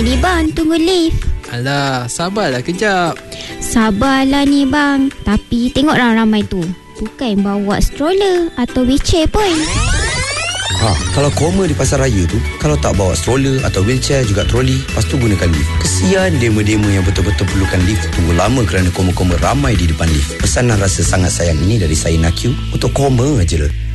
Ni bang, tunggu lift. Alah, sabarlah kejap. Sabarlah ni bang. Tapi tengok ramai tu. Bukan bawa stroller atau wheelchair pun. Kalau koma di pasar raya tu, kalau tak bawa stroller atau wheelchair juga troli, lepas tu gunakan lift. Kesian demo-demo yang betul-betul perlukan lift tunggu lama kerana koma-koma ramai di depan lift. Pesanan rasa sangat sayang ini dari saya Nakyu untuk koma je lah.